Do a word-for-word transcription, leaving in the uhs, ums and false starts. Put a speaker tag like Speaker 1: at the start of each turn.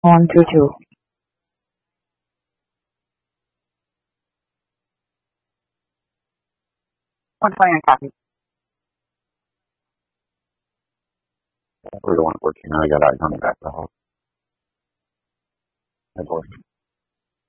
Speaker 1: One, two, two. One twenty on copy.
Speaker 2: We're the one working. I got eyes on the back of the house. That's working.